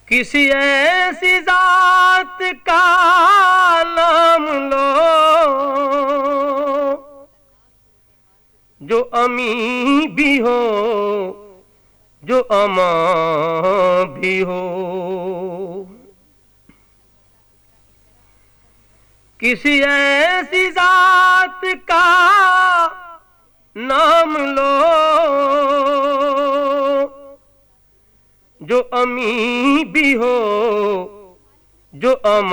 किसी ऐसी जात का नाम लो जो अमी भी हो, जो अमा भी हो। किसी ऐसी जात का नाम लो जो अमी भी हो, जो अमा